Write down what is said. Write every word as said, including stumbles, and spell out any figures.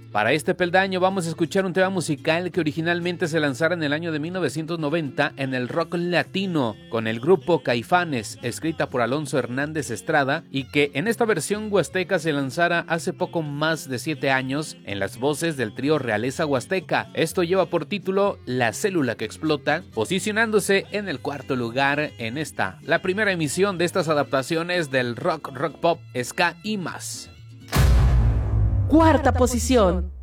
Para este peldaño vamos a escuchar un tema musical que originalmente se lanzara en el año de mil novecientos noventa en el rock latino con el grupo Caifanes, escrita por Alonso Hernández Estrada, y que en esta versión huasteca se lanzara hace poco más de siete años en las voces del trío Realeza Huasteca. Esto lleva por título La célula que explota, posicionándose en el cuarto lugar en esta, la primera emisión de estas adaptaciones del rock, rock pop, ska y más. Cuarta posición.